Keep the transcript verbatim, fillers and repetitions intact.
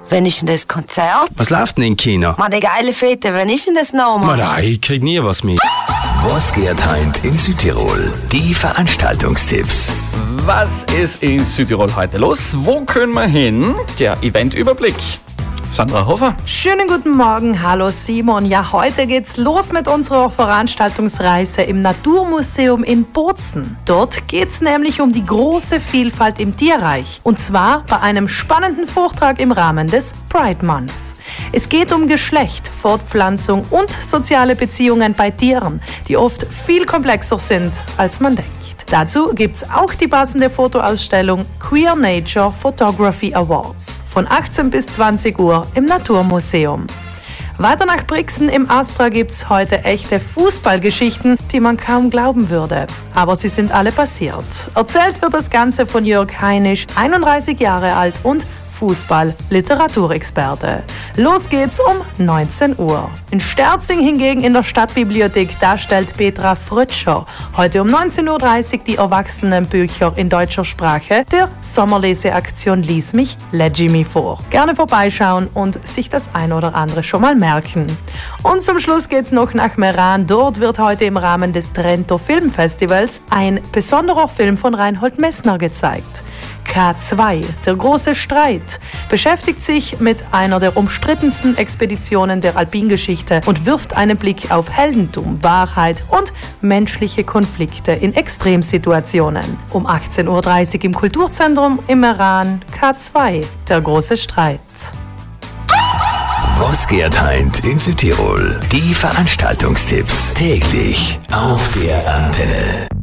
Wann ist denn das Konzert? Was läuft denn in China? Man, die geile Fete, wann ist denn das nochmal? Nein, ich krieg nie was mit. Was geht heint in Südtirol? Die Veranstaltungstipps. Was ist in Südtirol heute los? Wo können wir hin? Der Eventüberblick. Sandra Hofer. Schönen guten Morgen, hallo Simon. Ja, heute geht's los mit unserer Veranstaltungsreise im Naturmuseum in Bozen. Dort geht's nämlich um die große Vielfalt im Tierreich. Und zwar bei einem spannenden Vortrag im Rahmen des Pride Month. Es geht um Geschlecht, Fortpflanzung und soziale Beziehungen bei Tieren, die oft viel komplexer sind, als man denkt. Dazu gibt's auch die passende Fotoausstellung Queer Nature Photography Awards von achtzehn bis zwanzig Uhr im Naturmuseum. Weiter nach Brixen im Astra gibt's heute echte Fußballgeschichten, die man kaum glauben würde. Aber sie sind alle passiert. Erzählt wird das Ganze von Jörg Heinisch, einunddreißig Jahre alt und Fußball-Literaturexperte. Los geht's um neunzehn Uhr. In Sterzing hingegen in der Stadtbibliothek, da stellt Petra Frötscher heute um neunzehn Uhr dreißig die Erwachsenenbücher in deutscher Sprache der Sommerleseaktion Lies mich, Legimi vor. Gerne vorbeischauen und sich das ein oder andere schon mal merken. Und zum Schluss geht's noch nach Meran. Dort wird heute im Rahmen des Trento Filmfestivals ein besonderer Film von Reinhold Messner gezeigt. K zwei, der große Streit, beschäftigt sich mit einer der umstrittensten Expeditionen der Alpingeschichte und wirft einen Blick auf Heldentum, Wahrheit und menschliche Konflikte in Extremsituationen. Um achtzehn Uhr dreißig im Kulturzentrum im Meran, K zwei, der große Streit. Was geht heint in Südtirol? Die Veranstaltungstipps täglich auf der Antenne.